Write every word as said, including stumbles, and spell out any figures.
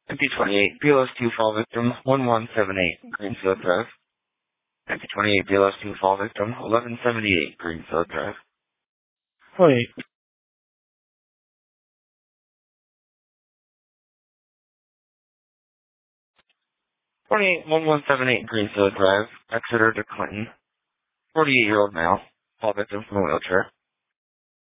M P twenty-eight, B L S two fall victim, one one seven eight, Greenfield Drive. M P twenty-eight, B L S two fall victim, eleven seventy-eight, Greenfield Drive. Wait. twenty-eight, one one seven eight, Greenfield Drive, Exeter to Clinton. forty-eight-year-old male, fall victim from a wheelchair.